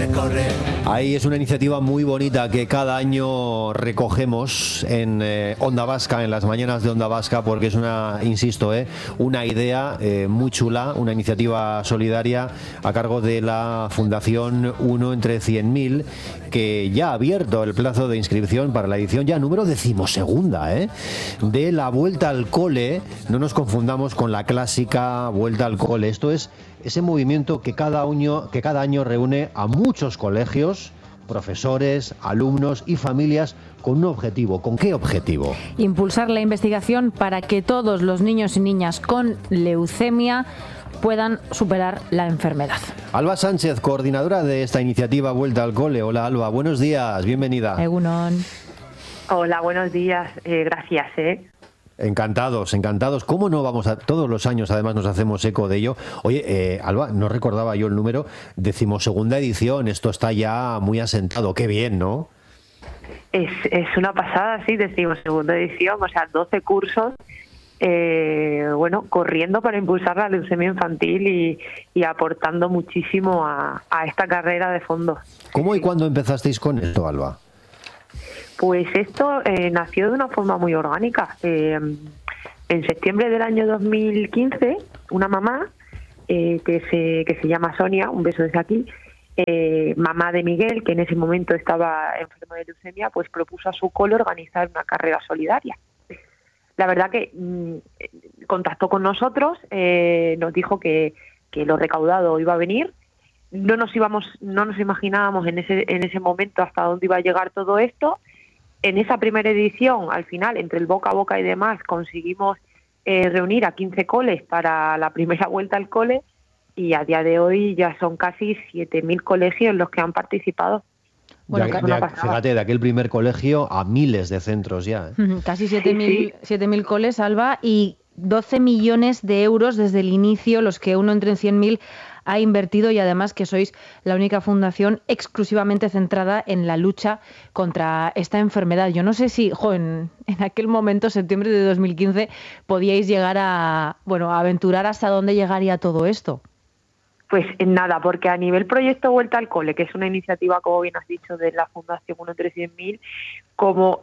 Ahí es una iniciativa muy bonita que cada año recogemos en Onda Vasca, en las mañanas de Onda Vasca, porque es una idea muy chula, una iniciativa solidaria a cargo de la Fundación 1 entre 100.000, que ya ha abierto el plazo de inscripción para la edición ya número 12ª, de la Vuelta al Cole. No nos confundamos con la clásica Vuelta al Cole. Esto es ese movimiento que cada año reúne a muchos colegios, profesores, alumnos y familias con un objetivo. ¿Con qué objetivo? Impulsar la investigación para que todos los niños y niñas con leucemia puedan superar la enfermedad. Alba Sánchez, coordinadora de esta iniciativa Vuelta al Cole. Hola Alba, buenos días, bienvenida. Egunon. Hola, buenos días, gracias. Encantados. ¿Cómo no vamos a...? Todos los años, además, nos hacemos eco de ello. Oye, Alba, no recordaba yo el número, 12ª edición, esto está ya muy asentado. Qué bien, ¿no? Es una pasada, sí, 12ª edición, o sea, 12 cursos, corriendo para impulsar la leucemia infantil y aportando muchísimo a esta carrera de fondo. ¿Cómo y cuándo empezasteis con esto, Alba? Pues esto nació de una forma muy orgánica. En septiembre del año 2015, una mamá que se llama Sonia, un beso desde aquí, mamá de Miguel, que en ese momento estaba enfermo de leucemia, pues propuso a su cole organizar una carrera solidaria. La verdad que contactó con nosotros, nos dijo que lo recaudado iba a venir. No nos imaginábamos en ese momento hasta dónde iba a llegar todo esto. En esa primera edición, al final, entre el boca a boca y demás, conseguimos reunir a 15 coles para la primera vuelta al cole, y a día de hoy ya son casi 7.000 colegios los que han participado. Bueno, fíjate, de aquel primer colegio a miles de centros ya. Casi 7.000 coles, Alba, y 12 millones de euros desde el inicio, los que uno entre 100.000 ha invertido, y además que sois la única fundación exclusivamente centrada en la lucha contra esta enfermedad. Yo no sé si, en aquel momento, septiembre de 2015, podíais llegar a aventurar hasta dónde llegaría todo esto. Pues en nada, porque a nivel proyecto Vuelta al Cole, que es una iniciativa, como bien has dicho, de la Fundación 1 entre 100.000, como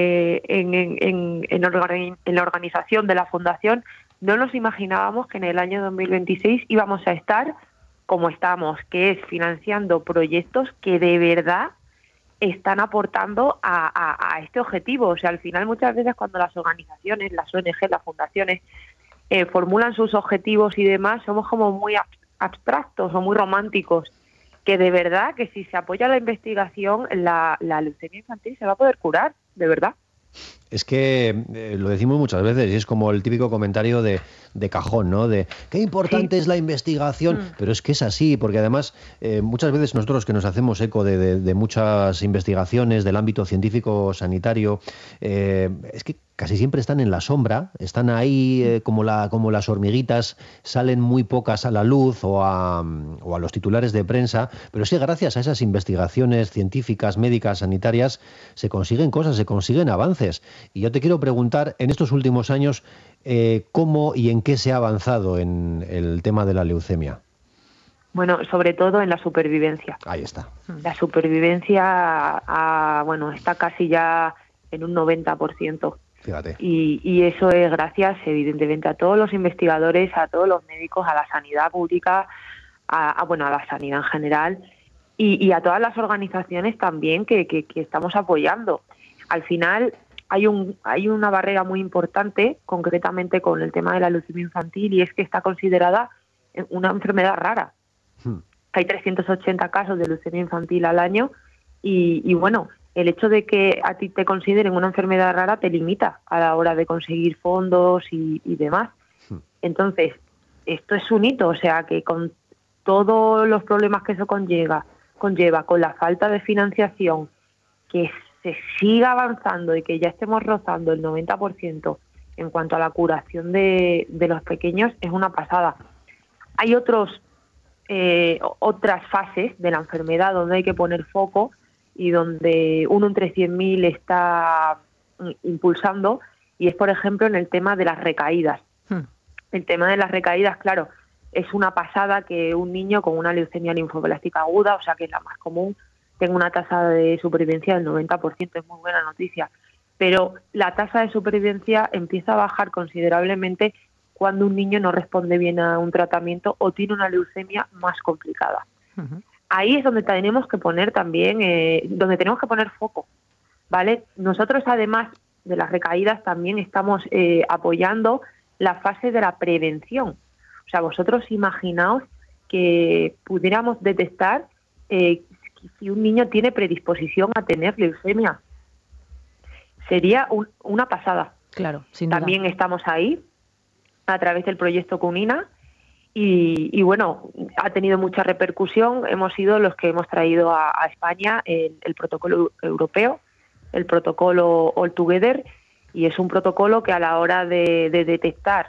en la organización de la Fundación, no nos imaginábamos que en el año 2026 íbamos a estar como estamos, que es financiando proyectos que de verdad están aportando a este objetivo. O sea, al final muchas veces cuando las organizaciones, las ONG, las fundaciones, formulan sus objetivos y demás, somos como muy abstractos o muy románticos, que de verdad que si se apoya la investigación, la leucemia infantil se va a poder curar, de verdad. Es que lo decimos muchas veces y es como el típico comentario de cajón, ¿no? De qué importante es la investigación, pero es que es así, porque además muchas veces nosotros que nos hacemos eco de muchas investigaciones del ámbito científico sanitario, es que casi siempre están en la sombra, están ahí como las hormiguitas, salen muy pocas a la luz o a los titulares de prensa, pero es que gracias a esas investigaciones científicas, médicas, sanitarias, se consiguen cosas, se consiguen avances. Y yo te quiero preguntar, en estos últimos años, ¿cómo y en qué se ha avanzado en el tema de la leucemia? Bueno, sobre todo en la supervivencia. Ahí está. La supervivencia está casi ya en un 90%. Fíjate. Y eso es gracias, evidentemente, a todos los investigadores, a todos los médicos, a la sanidad pública, a la sanidad en general y a todas las organizaciones también que estamos apoyando. Al final hay una barrera muy importante, concretamente con el tema de la leucemia infantil, y es que está considerada una enfermedad rara. Hay 380 casos de leucemia infantil al año y el hecho de que a ti te consideren una enfermedad rara te limita a la hora de conseguir fondos y demás. Entonces, esto es un hito, o sea, que con todos los problemas que eso conlleva, con la falta de financiación, que se siga avanzando y que ya estemos rozando el 90% en cuanto a la curación de los pequeños, es una pasada. Hay otras fases de la enfermedad donde hay que poner foco y donde 1 entre 100.000 está impulsando, y es, por ejemplo, en el tema de las recaídas. El tema de las recaídas, claro, es una pasada que un niño con una leucemia linfoblástica aguda, o sea que es la más común, tenga una tasa de supervivencia del 90%, es muy buena noticia. Pero la tasa de supervivencia empieza a bajar considerablemente cuando un niño no responde bien a un tratamiento o tiene una leucemia más complicada. Uh-huh. Ahí es donde tenemos que poner también, donde tenemos que poner foco, ¿vale? Nosotros, además de las recaídas, también estamos apoyando la fase de la prevención. O sea, vosotros imaginaos que pudiéramos detectar si un niño tiene predisposición a tener leucemia. Sería una pasada. Claro, sin duda. También estamos ahí a través del proyecto CUNINA y bueno, ha tenido mucha repercusión. Hemos sido los que hemos traído a España el protocolo europeo, el protocolo All Together, y es un protocolo que a la hora de detectar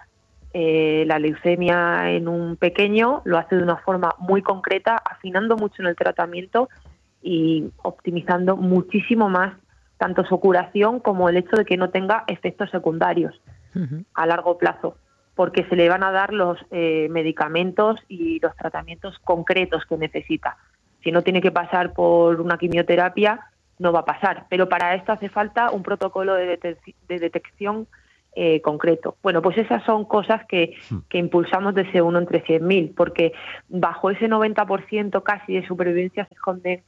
la leucemia en un pequeño lo hace de una forma muy concreta, afinando mucho en el tratamiento y optimizando muchísimo más tanto su curación como el hecho de que no tenga efectos secundarios a largo plazo, porque se le van a dar los medicamentos y los tratamientos concretos que necesita. Si no tiene que pasar por una quimioterapia, no va a pasar, pero para esto hace falta un protocolo de detección concreto. Bueno, pues esas son cosas que impulsamos de ese 1 entre 100.000, porque bajo ese 90% casi de supervivencia se esconden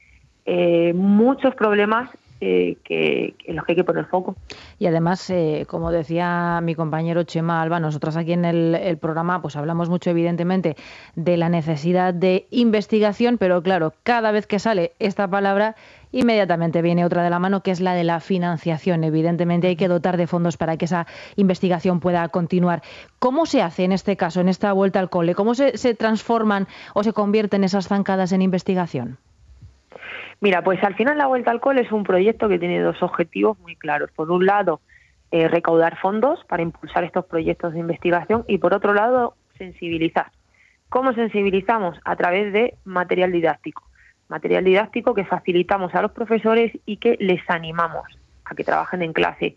muchos problemas en los que hay que poner foco. Y además, como decía mi compañero Chema Alba, nosotros aquí en el programa pues hablamos mucho evidentemente de la necesidad de investigación, pero claro, cada vez que sale esta palabra inmediatamente viene otra de la mano, que es la de la financiación. Evidentemente hay que dotar de fondos para que esa investigación pueda continuar. ¿Cómo se hace en este caso, en esta vuelta al cole? ¿Cómo se transforman o se convierten esas zancadas en investigación? Mira, pues al final la Vuelta al Cole es un proyecto que tiene dos objetivos muy claros. Por un lado, recaudar fondos para impulsar estos proyectos de investigación y por otro lado, sensibilizar. ¿Cómo sensibilizamos? A través de material didáctico. Material didáctico que facilitamos a los profesores y que les animamos a que trabajen en clase.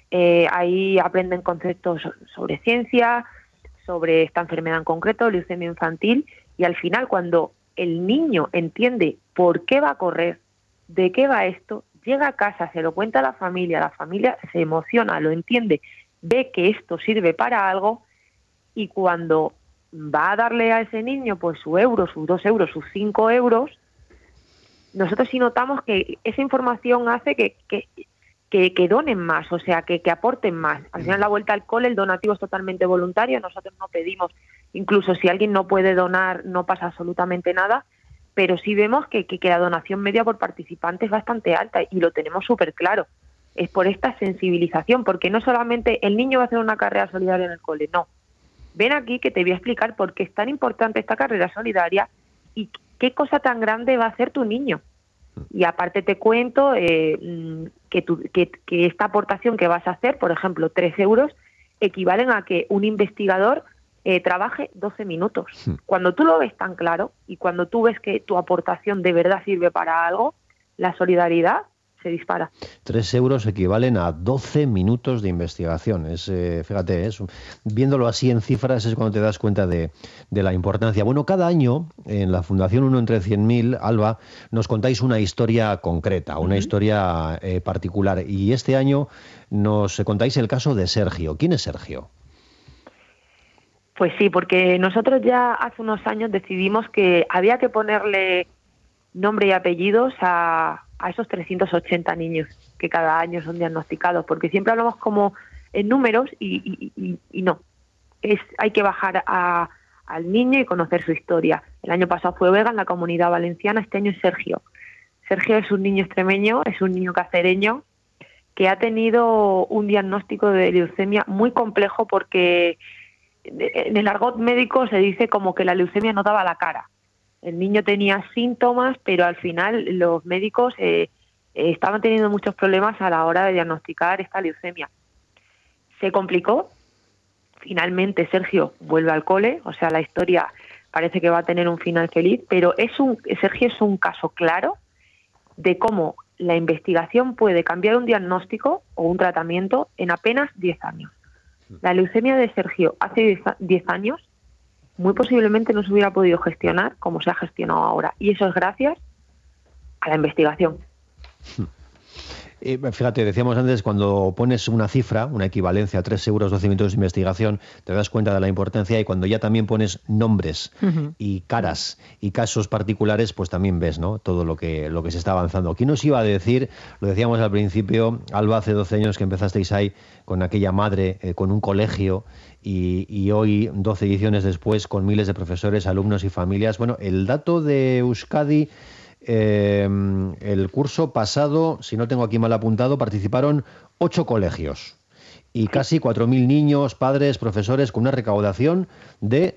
Ahí aprenden conceptos sobre ciencia, sobre esta enfermedad en concreto, leucemia infantil, y al final cuando el niño entiende por qué va a correr, de qué va esto, llega a casa, se lo cuenta a la familia se emociona, lo entiende, ve que esto sirve para algo y cuando va a darle a ese niño pues su euro, sus 2 euros, sus 5 euros, nosotros sí notamos que esa información hace que donen más, o sea, que aporten más. Al final la Vuelta al Cole, el donativo es totalmente voluntario, nosotros no pedimos, incluso si alguien no puede donar no pasa absolutamente nada, pero sí vemos que la donación media por participante es bastante alta y lo tenemos súper claro. Es por esta sensibilización, porque no solamente el niño va a hacer una carrera solidaria en el cole, no. Ven aquí que te voy a explicar por qué es tan importante esta carrera solidaria y qué cosa tan grande va a hacer tu niño. Y aparte te cuento que esta aportación que vas a hacer, por ejemplo, 3 euros, equivalen a que un investigador trabaje 12 minutos. Cuando tú lo ves tan claro y cuando tú ves que tu aportación de verdad sirve para algo, la solidaridad se dispara. 3 euros equivalen a 12 minutos de investigación. Fíjate, viéndolo así en cifras es cuando te das cuenta de la importancia. Bueno, cada año en la Fundación 1 entre 100.000, Alba, nos contáis una historia concreta, una historia particular. Y este año nos contáis el caso de Sergio. ¿Quién es Sergio? Pues sí, porque nosotros ya hace unos años decidimos que había que ponerle nombre y apellidos a esos 380 niños que cada año son diagnosticados, porque siempre hablamos como en números y no. Hay que bajar al niño y conocer su historia. El año pasado fue Vega en la Comunidad Valenciana, este año es Sergio. Sergio es un niño extremeño, es un niño cacereño que ha tenido un diagnóstico de leucemia muy complejo porque en el argot médico se dice como que la leucemia no daba la cara. El niño tenía síntomas, pero al final los médicos estaban teniendo muchos problemas a la hora de diagnosticar esta leucemia. Se complicó. Finalmente Sergio vuelve al cole, o sea, la historia parece que va a tener un final feliz, pero Sergio es un caso claro de cómo la investigación puede cambiar un diagnóstico o un tratamiento en apenas 10 años. La leucemia de Sergio hace 10 años muy posiblemente no se hubiera podido gestionar como se ha gestionado ahora. Y eso es gracias a la investigación. Fíjate, decíamos antes, cuando pones una cifra, una equivalencia a 3 euros 12 minutos de investigación, te das cuenta de la importancia, y cuando ya también pones nombres y caras y casos particulares, pues también ves, ¿no?, todo lo que se está avanzando. ¿Quién nos iba a decir? Lo decíamos al principio, Alba, hace 12 años que empezasteis ahí con aquella madre, con un colegio, y hoy, 12 ediciones después, con miles de profesores, alumnos y familias. Bueno, el dato de Euskadi... el curso pasado, si no tengo aquí mal apuntado, participaron 8 colegios y casi 4.000 niños, padres, profesores, con una recaudación de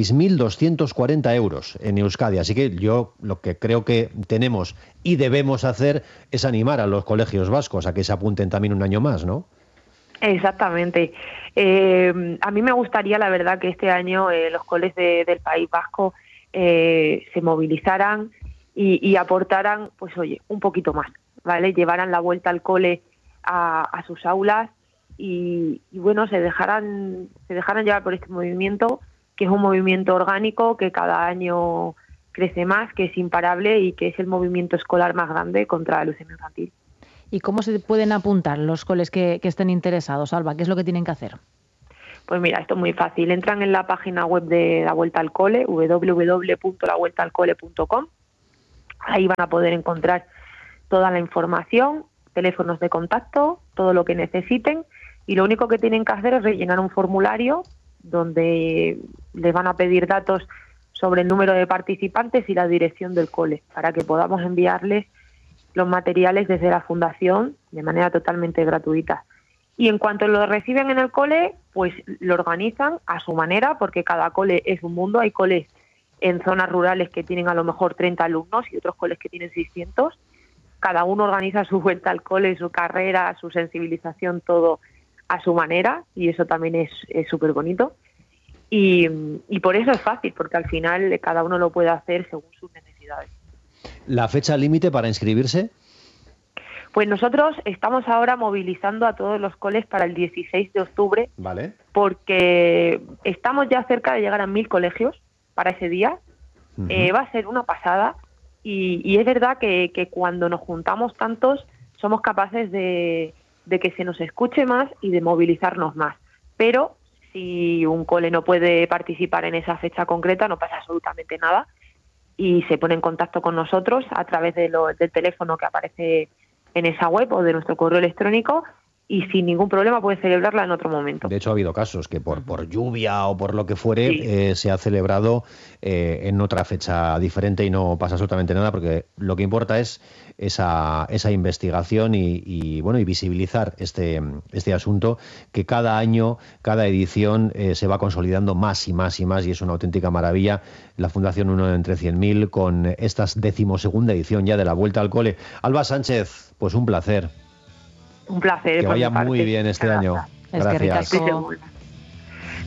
6.240 euros en Euskadi. Así que yo lo que creo que tenemos y debemos hacer es animar a los colegios vascos a que se apunten también un año más, ¿no? Exactamente. A mí me gustaría, la verdad, que este año los coles del País Vasco se movilizaran y aportaran, pues oye, un poquito más, ¿vale? Llevaran la vuelta al cole a sus aulas y bueno, se dejaran llevar por este movimiento, que es un movimiento orgánico, que cada año crece más, que es imparable y que es el movimiento escolar más grande contra la leucemia infantil. ¿Y cómo se pueden apuntar los coles que estén interesados, Alba? ¿Qué es lo que tienen que hacer? Pues mira, esto es muy fácil. Entran en la página web de La Vuelta al Cole, www.lavueltaalcole.com. Ahí van a poder encontrar toda la información, teléfonos de contacto, todo lo que necesiten, y lo único que tienen que hacer es rellenar un formulario donde les van a pedir datos sobre el número de participantes y la dirección del cole, para que podamos enviarles los materiales desde la fundación de manera totalmente gratuita. Y en cuanto lo reciben en el cole, pues lo organizan a su manera, porque cada cole es un mundo. Hay coles en zonas rurales que tienen a lo mejor 30 alumnos y otros coles que tienen 600. Cada uno organiza su vuelta al cole, su carrera, su sensibilización, todo a su manera, y eso también es súper bonito. Y por eso es fácil, porque al final cada uno lo puede hacer según sus necesidades. ¿La fecha límite para inscribirse? Pues nosotros estamos ahora movilizando a todos los coles para el 16 de octubre, vale, porque estamos ya cerca de llegar a 1.000 colegios para ese día. Va a ser una pasada, y es verdad que cuando nos juntamos tantos somos capaces de que se nos escuche más y de movilizarnos más. Pero si un cole no puede participar en esa fecha concreta, no pasa absolutamente nada, y se pone en contacto con nosotros a través del teléfono que aparece en esa web o de nuestro correo electrónico, y sin ningún problema puede celebrarla en otro momento. De hecho, ha habido casos que por lluvia o por lo que fuere, sí, se ha celebrado en otra fecha diferente y no pasa absolutamente nada, porque lo que importa es esa investigación y visibilizar este asunto, que cada año, cada edición se va consolidando más y más y más, y es una auténtica maravilla. La Fundación 1 entre 100.000 con esta 12ª edición ya de la Vuelta al Cole. Alba Sánchez, pues un placer. Un placer. Que vaya muy bien este año. Gracias. Gracias.